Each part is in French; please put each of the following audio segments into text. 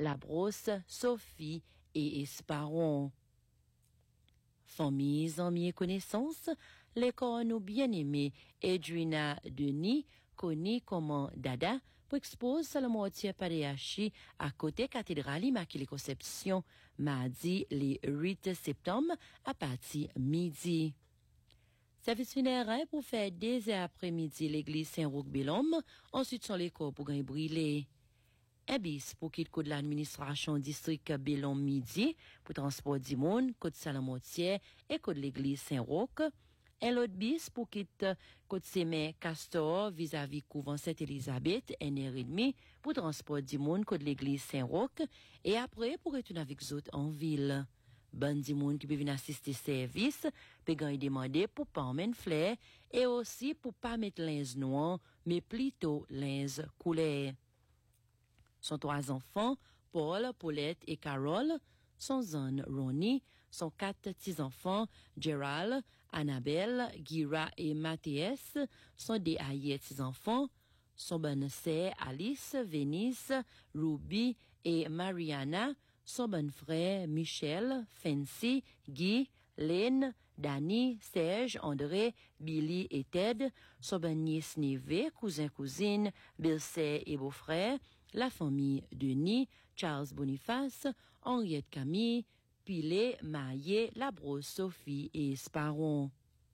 Labrosse, Sophie et Esparon. Famille, amis et connaissances, l'école nous bien-aimée Edwina Denis, connue comme Dada, pour exposer sa mortier paréachi à côté cathédrale Immaculée Conception, mardi, le 8 septembre, à partir midi. Service funéraire pour faire des heures après-midi l'église Saint-Roch-Bellhomme, ensuite sur l'école pour gagner brûler. Un bis pour quitter de l'administration district Bellhomme midi pour transport du monde, côte Salamotier et côte l'église Saint-Roch. Un autre bis pour quitter côte Sémé Castor vis-à-vis couvent Sainte-Élisabeth, 1h30 pour transport du monde, côte l'église Saint-Roch. Et après pour retourner avec eux en ville. Bon du monde qui peut venir assister service, peut gagner demander pour pas emmener flair et aussi pour pas mettre linge noir, mais plutôt linge couleur. Son 3 enfants, Paul, Paulette et Carole, son zone Ronnie, son 4 petits-enfants, Gerald, Annabelle, Gira et Mathias, son des petits-enfants, son bonne sœur Alice, Vénice, Ruby et Mariana, son bon frère Michel, Fancy, Guy, Lynn, Danny, Serge, André, Billy et Ted, son bon nièce Neve, cousin-cousine, belle-sœur et beau-frère, la famille Denis, Charles Boniface, Henriette Camille, Pilet, Maillet, Labrosse, Sophie et Sparon.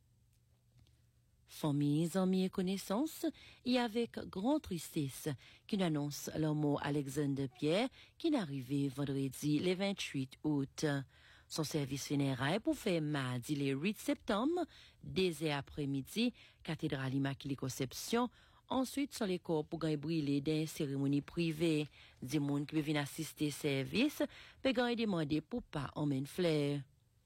Familles, amis et connaissances, et avec grande tristesse, qui annonce leur mot Alexandre Pierre, qui est arrivé vendredi le 28 août. Son service funéraire pour faire mardi le 8 septembre, dès après-midi, cathédrale Immaculée Conception, ensuite sur les corps pour gagner brûler des cérémonies privées. Des monde qui viennent assister service, peut gagner demander pour pas emmener fleurs.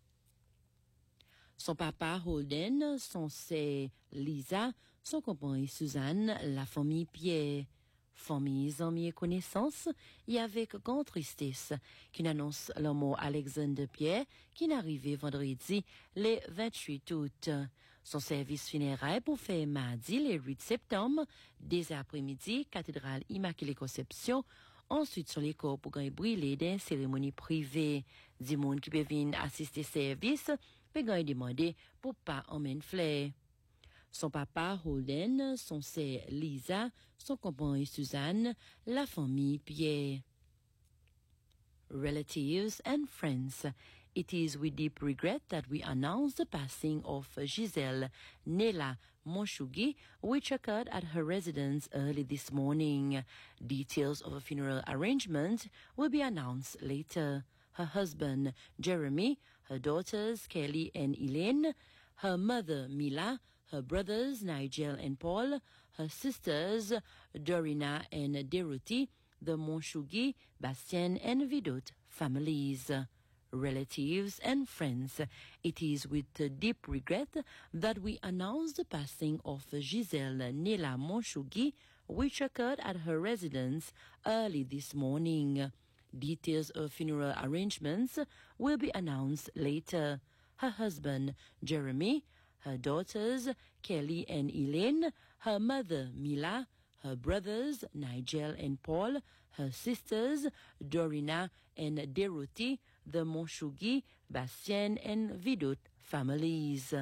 Son papa Holden, son sœur Lisa, son compagnon Suzanne, la famille Pierre. Familles, amis et connaissances, et avec grande tristesse, qui annonce le mot Alexandre Pierre, qui est arrivé vendredi, le 28 août. Son service funéraire pour faire mardi, le 8 septembre, dès après-midi, cathédrale Immaculée Conception, ensuite sur les corps pour gagner brûler des cérémonies privées. Du monde qui peut venir assister service, peut gagner demander pour pas emmener fleurs. Son papa Holden, son sœur Lisa, son compagnon Suzanne, la famille Pierre. Relatives and friends, it is with deep regret that we announce the passing of Giselle Nela Monshugi, which occurred at her residence early this morning. Details of a funeral arrangement will be announced later. Her husband, Jeremy, her daughters, Kelly and Elaine, her mother, Mila, her brothers, Nigel and Paul, her sisters, Dorina and Deruti, the Monshugi, Bastien and Vidot families. Relatives and friends, it is with deep regret that we announce the passing of Giselle Nela Monshugi, which occurred at her residence early this morning. Details of funeral arrangements will be announced later. Her husband, Jeremy, her daughters, Kelly and Elaine, her mother, Mila, her brothers, Nigel and Paul, her sisters, Dorina and Deruti, the Monshugi, Bastien and Vidot families.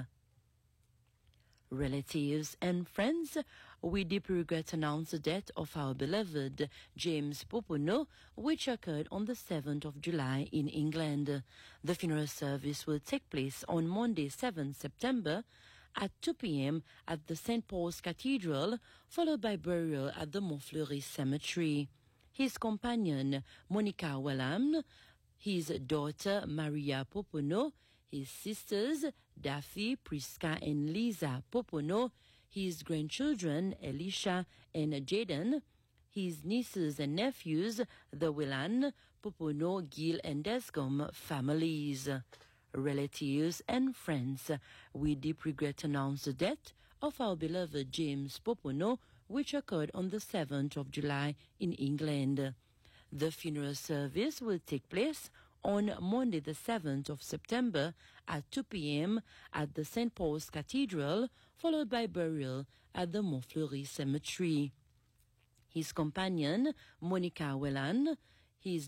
Relatives and friends, we deeply regret to announce the death of our beloved James Popono, which occurred on the 7th of July in England. The funeral service will take place on Monday, 7th September at 2 p.m. at the St. Paul's Cathedral, followed by burial at the Montfleury Cemetery. His companion, Monica Wellam, his daughter, Maria Popono, his sisters, Daffy, Priska, and Lisa Popono, his grandchildren, Elisha and Jaden, his nieces and nephews, the Willan, Popono, Gil, and Descom families. Relatives and friends, we deep regret to announce the death of our beloved James Popono, which occurred on the 7th of July in England. The funeral service will take place on Monday the 7th of September at 2 p.m. at the St. Paul's Cathedral, followed by burial at the Montfleury Cemetery. His companion, Monica Wellan, his